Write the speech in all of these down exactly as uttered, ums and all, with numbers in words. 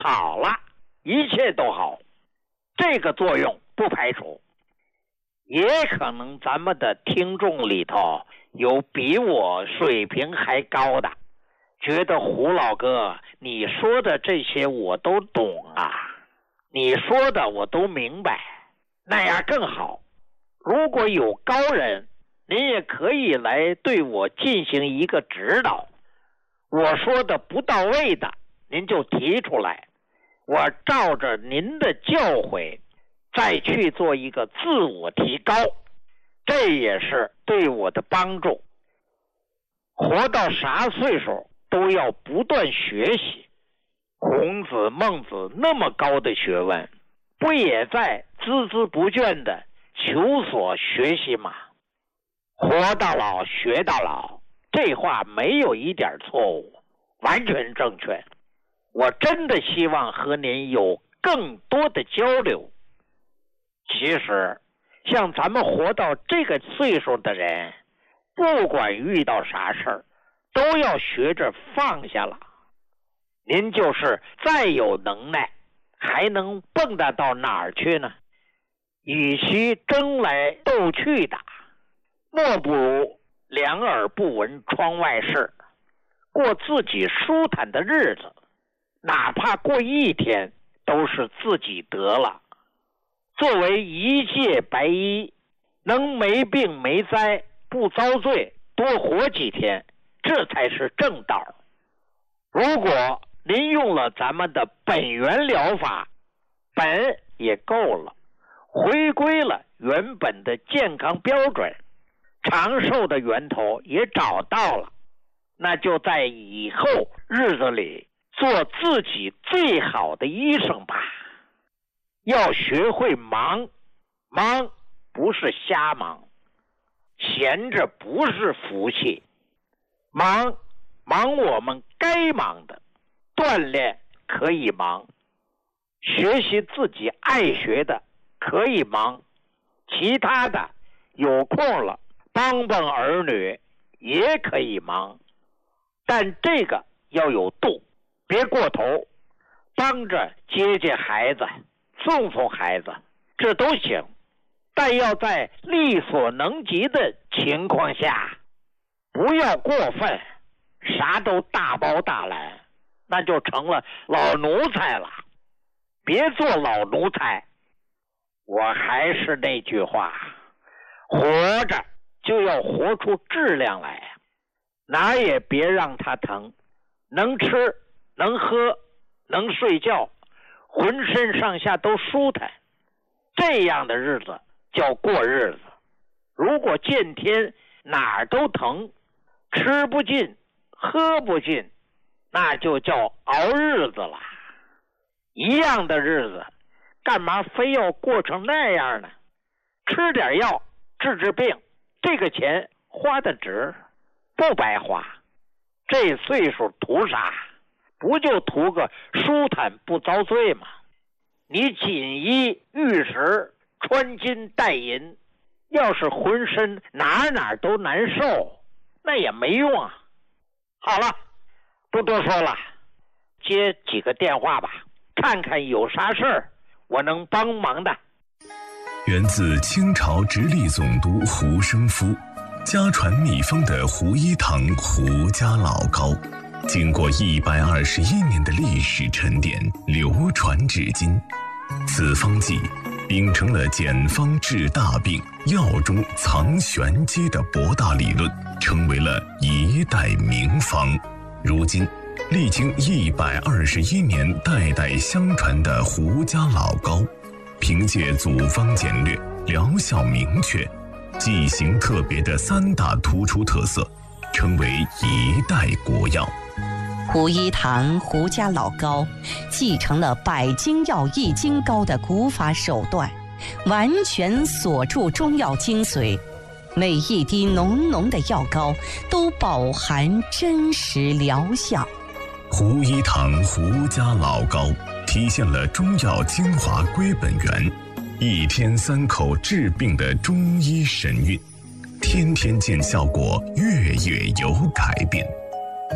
好了，一切都好。这个作用不排除。也可能咱们的听众里头有比我水平还高的，觉得胡老哥你说的这些我都懂啊，你说的我都明白，那样更好。如果有高人，您也可以来对我进行一个指导，我说的不到位的您就提出来，我照着您的教诲再去做一个自我提高，这也是对我的帮助。活到啥岁数都要不断学习，孔子孟子那么高的学问，不也在孜孜不倦的求索学习吗？活到老学到老，这话没有一点错误，完全正确。我真的希望和您有更多的交流。其实像咱们活到这个岁数的人，不管遇到啥事儿都要学着放下了。您就是再有能耐，还能蹦跶到哪儿去呢？与其争来斗去的，莫不如两耳不闻窗外事，过自己舒坦的日子，哪怕过一天都是自己得了。作为一介白衣，能没病没灾，不遭罪，多活几天，这才是正道。如果您用了咱们的本源疗法，本也够了，回归了原本的健康标准，长寿的源头也找到了，那就在以后日子里做自己最好的医生吧。要学会忙，忙不是瞎忙，闲着不是福气，忙忙我们该忙的，锻炼可以忙，学习自己爱学的可以忙，其他的有空了帮帮儿女也可以忙，但这个要有度，别过头，帮着接接孩子，送送孩子，这都行，但要在力所能及的情况下，不要过分，啥都大包大揽，那就成了老奴才了。别做老奴才。我还是那句话，活着就要活出质量来，哪也别让它疼，能吃能喝能睡觉，浑身上下都舒坦，这样的日子叫过日子。如果见天哪儿都疼，吃不进喝不进，那就叫熬日子了。一样的日子，干嘛非要过成那样呢？吃点药治治病，这个钱花的值，不白花。这岁数图啥？不就图个舒坦不遭罪吗？你锦衣玉食，穿金戴银，要是浑身哪哪都难受，那也没用啊。好了，不多说了，接几个电话吧，看看有啥事儿我能帮忙的。 源自清朝直隶总督胡生夫，家传秘方的胡一堂胡家老膏，经过一百二十一年的历史沉淀，流传至今。此方剂秉承了简方治大病、药中藏玄机的博大理论，成为了一代名方。如今历经一百二十一年代代相传的胡家老膏，凭借组方简略、疗效明确、剂型特别的三大突出特色，成为一代国药。 胡一堂胡家老膏继承了百金药易筋膏的古法手段，完全锁住中药精髓，每一滴浓浓的药膏都饱含真实疗效。 胡一堂胡家老膏体现了中药精华归本源，一天三口治病的中医神韵，天天见效果，月月有改变。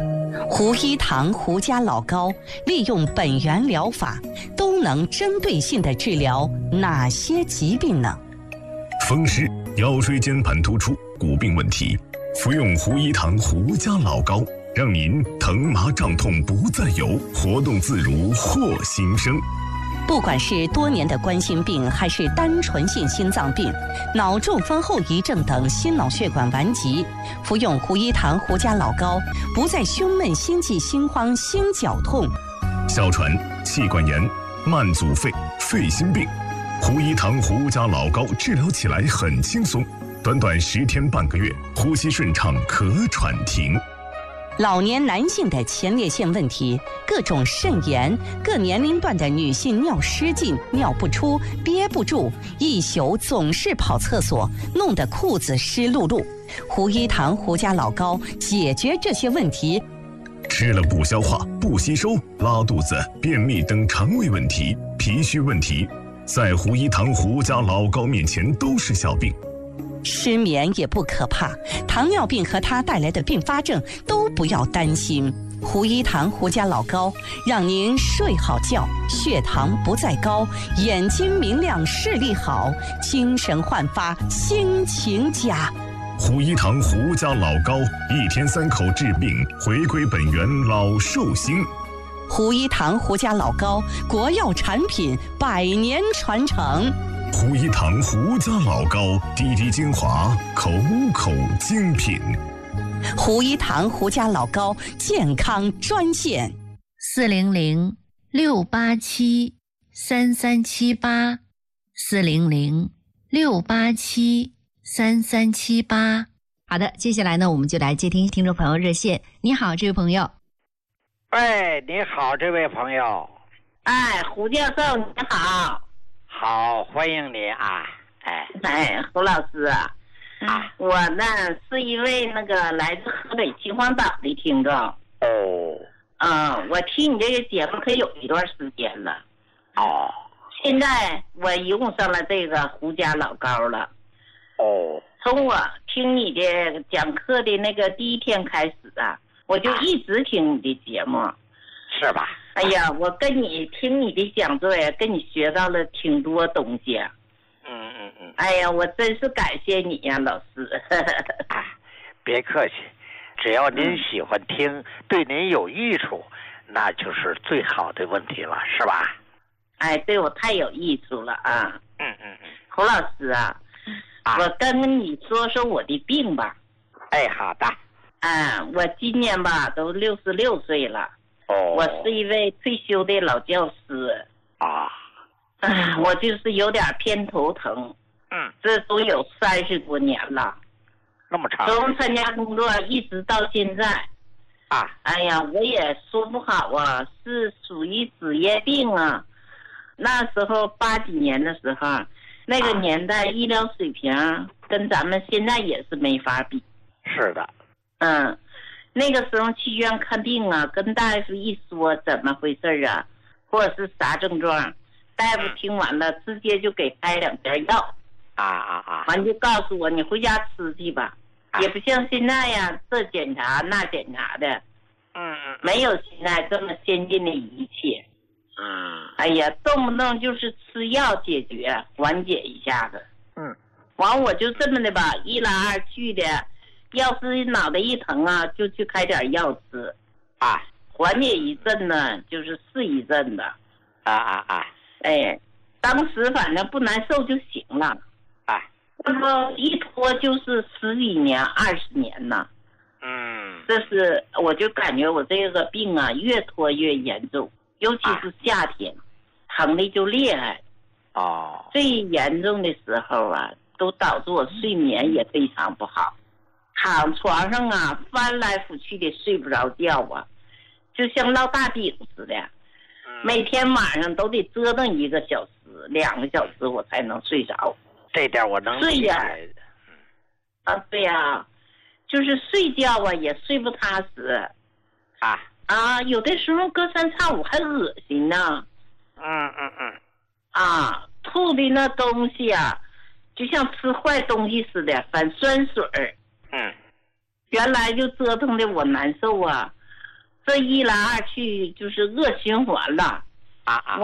胡一堂胡家老膏利用本源疗法，都能针对性地治疗哪些疾病呢？ 风湿、腰椎间盘突出、骨病问题，服用胡一堂胡家老膏，让您疼麻胀痛不再有，活动自如获新生。 不管是多年的冠心病，还是单纯性心脏病、脑中风后遗症等心脑血管顽疾，服用胡一堂胡家老膏，不再胸闷、心悸、心慌、心绞痛。 哮喘、气管炎、慢阻肺、肺心病，胡一堂胡家老膏治疗起来很轻松，短短十天半个月，呼吸顺畅，咳喘停。 老年男性的前列腺问题，各种肾炎，各年龄段的女性尿失禁、尿不出、憋不住，一宿总是跑厕所，弄得裤子湿漉漉。胡一堂胡家老膏解决这些问题。 吃了不消化、不吸收、拉肚子、便秘等肠胃问题、脾虚问题，在胡一堂胡家老膏面前都是小病。 失眠也不可怕，糖尿病和它带来的并发症都不要担心。胡一堂胡家老膏让您睡好觉，血糖不再高，眼睛明亮，视力好，精神焕发，心情佳。 胡一堂胡家老膏，一天三口治病，回归本源，老寿星。 胡一堂胡家老膏，国药产品，百年传承。 胡一堂胡家老膏，滴滴精华，口口精品。 胡一堂胡家老膏健康专线： 四零零六八七三三七八，四零零六八七三三七八。好的，接下来呢，我们就来接听听众朋友热线。你好，这位朋友。 喂，你好，这位朋友。 哎，胡教授，你好。 好，欢迎你啊！哎哎，胡老师啊，啊我呢是一位那个来自河北秦皇岛的听众。 哦。 嗯，我听你这个节目可有一段时间了。 哦。 现在我用上了这个胡家老膏了。 哦。 从我听你的讲课的那个第一天开始啊，我就一直听你的节目。啊、 是吧？ 哎呀，我跟你听你的讲座呀，跟你学到了挺多东西。 嗯嗯嗯。 哎呀，我真是感谢你呀，老师。 啊，别客气，只要您喜欢听，嗯、对您有益处，那就是最好的问题了，是吧？ 哎，对我太有益处了啊。 嗯嗯嗯。 胡老师啊，啊我跟你说说我的病吧。 哎，好的。 啊，我今年吧都六十六岁了。 哦， 我是一位退休的老教师啊， 啊，我就是有点偏头疼， 嗯， 这都有三十多年了， 那么长， 从参加工作一直到现在， 啊， 哎呀，我也说不好啊，是属于职业病啊。那时候八几年的时候，那个年代医疗水平跟咱们现在也是没法比。 是的， 嗯。那个时候去医院看病啊，跟大夫一说怎么回事啊，或者是啥症状，大夫听完了直接就给开两片药， 啊啊啊， 完就告诉我你回家吃去吧，啊、也不像现在呀，这检查那检查的， 嗯嗯， 没有现在这么先进的仪器， 嗯， 哎呀，动不动就是吃药解决缓解一下子， 嗯， 完我就这么的吧，一来二去的。要是脑袋一疼啊，就去开点药吃， 啊， 缓解一阵呢，就是是一阵的， 啊啊啊， 哎，当时反正不难受就行了， 啊， 那么一拖就是十几年、二十年呢， 嗯， 这是我就感觉我这个病啊越拖越严重，尤其是夏天，啊、疼的就厉害， 哦， 最严重的时候啊，都导致我睡眠也非常不好。躺床上啊，翻来覆去的睡不着觉啊，就像烙大饼似的，每天晚上都得折腾一个小时、两个小时，我才能睡着。 这点我能理解。 啊，对呀、啊，就是睡觉啊也睡不踏实。 啊啊，有的时候隔三差五还恶心呢。 嗯嗯嗯。 啊，吐的那东西啊，就像吃坏东西似的，反酸水儿。 嗯， 原来就折腾的我难受啊， 这一来二去就是恶循环了。 啊啊！